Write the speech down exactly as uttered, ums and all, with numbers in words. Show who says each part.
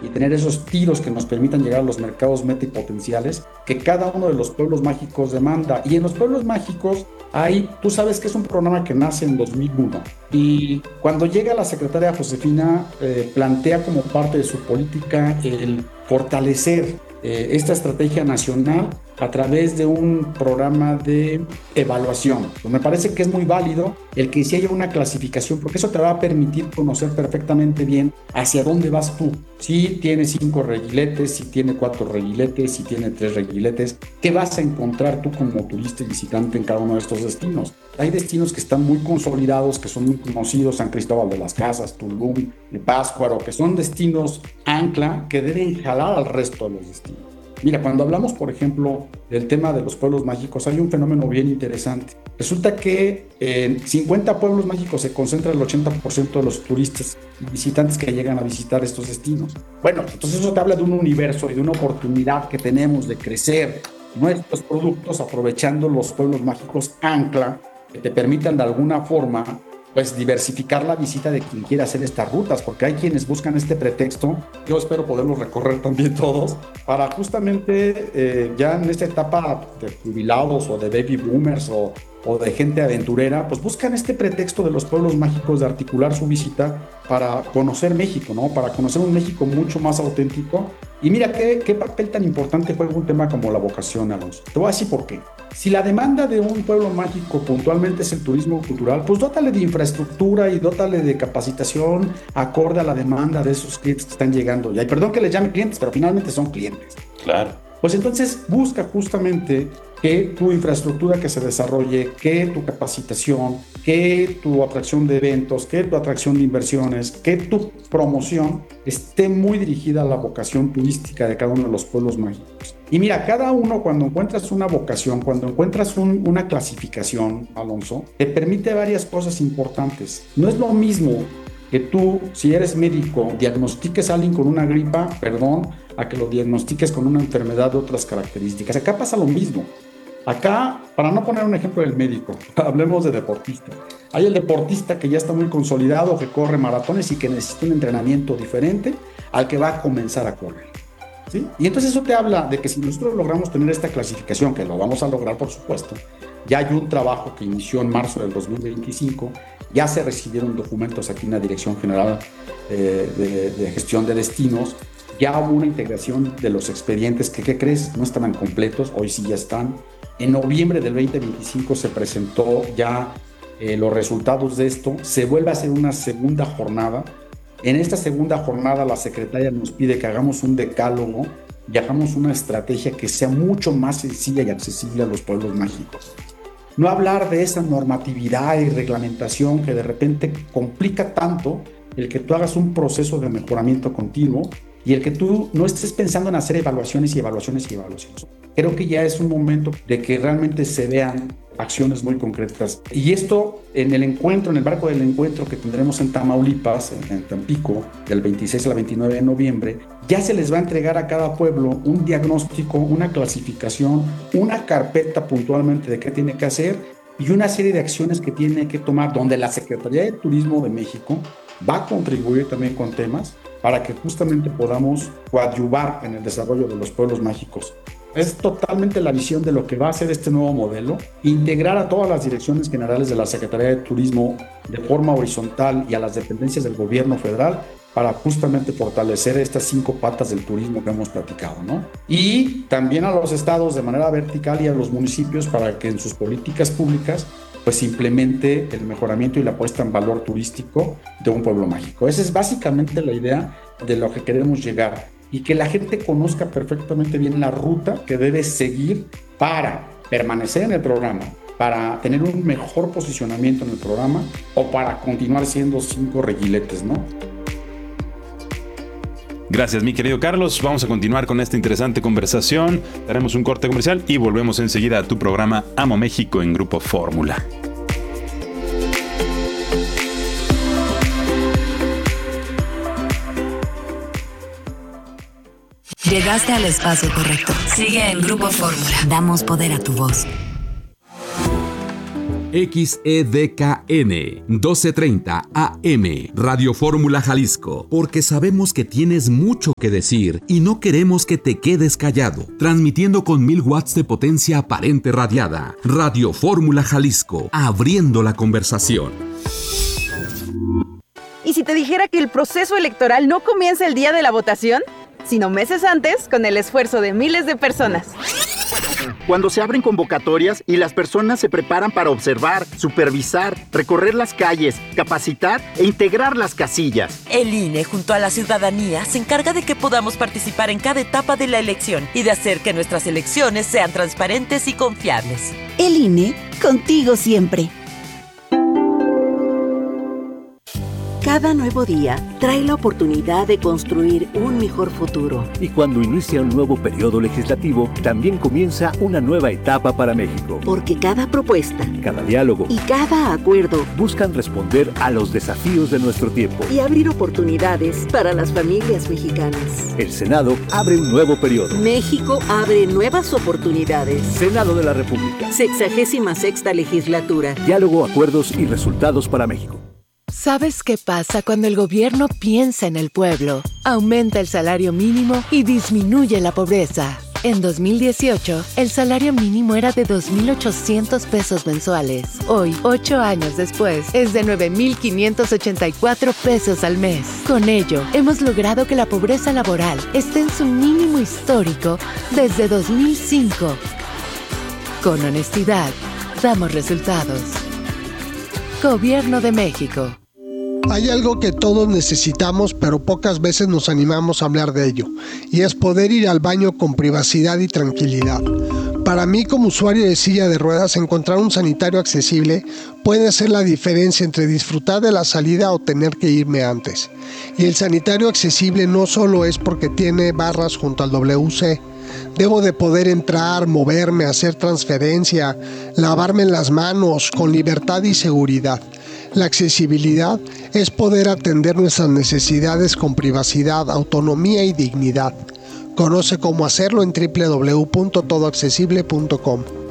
Speaker 1: y tener esos tiros que nos permitan llegar a los mercados meta y potenciales que cada uno de los pueblos mágicos demanda. Y en los pueblos mágicos hay, tú sabes que es un programa que nace en dos mil uno y cuando llega la secretaria Josefina eh, plantea como parte de su política el fortalecer eh, esta estrategia nacional a través de un programa de evaluación. Pues me parece que es muy válido el que si haya una clasificación, porque eso te va a permitir conocer perfectamente bien hacia dónde vas tú. Si tiene cinco reguiletes, si tiene cuatro reguiletes, si tiene tres reguiletes, ¿qué vas a encontrar tú como turista y visitante en cada uno de estos destinos? Hay destinos que están muy consolidados, que son muy conocidos, San Cristóbal de las Casas, Tulum, Pátzcuaro, que son destinos ancla que deben jalar al resto de los destinos. Mira, cuando hablamos, por ejemplo, del tema de los pueblos mágicos, hay un fenómeno bien interesante. Resulta que en cincuenta pueblos mágicos se concentra el ochenta por ciento de los turistas y visitantes que llegan a visitar estos destinos. Bueno, entonces eso te habla de un universo y de una oportunidad que tenemos de crecer nuestros productos aprovechando los pueblos mágicos ancla que te permitan de alguna forma pues diversificar la visita de quien quiera hacer estas rutas, porque hay quienes buscan este pretexto, yo espero poderlos recorrer también todos, para justamente eh, ya en esta etapa de jubilados o de baby boomers o, o de gente aventurera, pues buscan este pretexto de los pueblos mágicos de articular su visita para conocer México, ¿no? Para conocer un México mucho más auténtico. Y mira qué, qué papel tan importante juega un tema como la vocación, Alonso. Te voy a decir por qué. Si la demanda de un pueblo mágico puntualmente es el turismo cultural, pues dótale de infraestructura y dótale de capacitación acorde a la demanda de esos clientes que están llegando. Y perdón que les llame clientes, pero finalmente son clientes.
Speaker 2: Claro.
Speaker 1: Pues entonces busca justamente que tu infraestructura que se desarrolle, que tu capacitación, que tu atracción de eventos, que tu atracción de inversiones, que tu promoción esté muy dirigida a la vocación turística de cada uno de los pueblos mágicos. Y mira, cada uno cuando encuentras una vocación, cuando encuentras un, una clasificación, Alonso, te permite varias cosas importantes. No es lo mismo que tú, si eres médico, diagnostiques a alguien con una gripa, perdón, a que lo diagnostiques con una enfermedad de otras características. Acá pasa lo mismo. Acá, para no poner un ejemplo del médico, hablemos de deportista. Hay el deportista que ya está muy consolidado, que corre maratones y que necesita un entrenamiento diferente al que va a comenzar a correr, ¿sí? Y entonces eso te habla de que si nosotros logramos tener esta clasificación, que lo vamos a lograr por supuesto, ya hay un trabajo que inició en marzo del dos mil veinticinco, ya se recibieron documentos aquí en la Dirección General eh, de, de Gestión de Destinos, ya hubo una integración de los expedientes que, ¿qué crees? No estaban completos, hoy sí ya están. En noviembre del veinte veinticinco se presentó ya eh, los resultados de esto, se vuelve a hacer una segunda jornada. En esta segunda jornada la secretaria nos pide que hagamos un decálogo y hagamos una estrategia que sea mucho más sencilla y accesible a los pueblos mágicos. No hablar de esa normatividad y reglamentación que de repente complica tanto el que tú hagas un proceso de mejoramiento continuo y el que tú no estés pensando en hacer evaluaciones y evaluaciones y evaluaciones. Creo que ya es un momento de que realmente se vean acciones muy concretas. Y esto en el encuentro, en el marco del encuentro que tendremos en Tamaulipas, en Tampico, del veintiséis al veintinueve de noviembre, ya se les va a entregar a cada pueblo un diagnóstico, una clasificación, una carpeta puntualmente de qué tiene que hacer y una serie de acciones que tiene que tomar, donde la Secretaría de Turismo de México va a contribuir también con temas para que justamente podamos coadyuvar en el desarrollo de los pueblos mágicos. Es totalmente la visión de lo que va a ser este nuevo modelo, integrar a todas las direcciones generales de la Secretaría de Turismo de forma horizontal y a las dependencias del gobierno federal para justamente fortalecer estas cinco patas del turismo que hemos platicado, ¿no? Y también a los estados de manera vertical y a los municipios para que en sus políticas públicas pues implemente el mejoramiento y la puesta en valor turístico de un pueblo mágico. Esa es básicamente la idea de lo que queremos llegar y que la gente conozca perfectamente bien la ruta que debe seguir para permanecer en el programa, para tener un mejor posicionamiento en el programa o para continuar siendo cinco reguiletes, ¿no?
Speaker 2: Gracias, mi querido Carlos. Vamos a continuar con esta interesante conversación. Daremos un corte comercial y volvemos enseguida a tu programa Amo México en Grupo Fórmula.
Speaker 3: Llegaste al espacio correcto. Sigue en Grupo Fórmula. Damos poder a tu voz.
Speaker 4: X E D K N doce treinta A M, Radio Fórmula Jalisco, porque sabemos que tienes mucho que decir y no queremos que te quedes callado. Transmitiendo con mil watts de potencia aparente radiada. Radio Fórmula Jalisco, abriendo la conversación.
Speaker 5: ¿Y si te dijera que el proceso electoral no comienza el día de la votación, sino meses antes, con el esfuerzo de miles de personas?
Speaker 6: Cuando se abren convocatorias y las personas se preparan para observar, supervisar, recorrer las calles, capacitar e integrar las casillas.
Speaker 7: El I N E, junto a la ciudadanía, se encarga de que podamos participar en cada etapa de la elección y de hacer que nuestras elecciones sean transparentes y confiables.
Speaker 3: El I N E, contigo siempre. Cada nuevo día trae la oportunidad de construir un mejor futuro.
Speaker 8: Y cuando inicia un nuevo periodo legislativo, también comienza una nueva etapa para México.
Speaker 3: Porque cada propuesta,
Speaker 8: cada diálogo
Speaker 3: y cada acuerdo
Speaker 8: buscan responder a los desafíos de nuestro tiempo
Speaker 3: y abrir oportunidades para las familias mexicanas.
Speaker 8: El Senado abre un nuevo periodo.
Speaker 3: México abre nuevas oportunidades.
Speaker 8: Senado de la República.
Speaker 3: Sexagésima sexta legislatura.
Speaker 8: Diálogo, acuerdos y resultados para México.
Speaker 9: ¿Sabes qué pasa cuando el gobierno piensa en el pueblo? Aumenta el salario mínimo y disminuye la pobreza. En dos mil dieciocho, el salario mínimo era de dos mil ochocientos pesos mensuales. Hoy, ocho años después, es de nueve mil quinientos ochenta y cuatro pesos al mes. Con ello, hemos logrado que la pobreza laboral esté en su mínimo histórico desde dos mil cinco. Con honestidad, damos resultados. Gobierno de México.
Speaker 10: Hay algo que todos necesitamos, pero pocas veces nos animamos a hablar de ello, y es poder ir al baño con privacidad y tranquilidad. Para mí, como usuario de silla de ruedas, encontrar un sanitario accesible puede ser la diferencia entre disfrutar de la salida o tener que irme antes. Y el sanitario accesible no solo es porque tiene barras junto al W C. Debo de poder entrar, moverme, hacer transferencia, lavarme las manos con libertad y seguridad. La accesibilidad es poder atender nuestras necesidades con privacidad, autonomía y dignidad. Conoce cómo hacerlo en doble u doble u doble u punto todo accesible punto com.